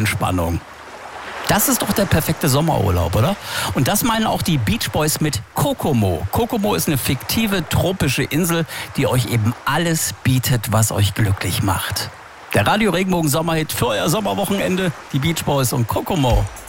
Entspannung. Das ist doch der perfekte Sommerurlaub, oder? Und das meinen auch die Beach Boys mit Kokomo. Kokomo ist eine fiktive tropische Insel, die euch eben alles bietet, was euch glücklich macht. Der Radio Regenbogen Sommerhit für euer Sommerwochenende, die Beach Boys und Kokomo.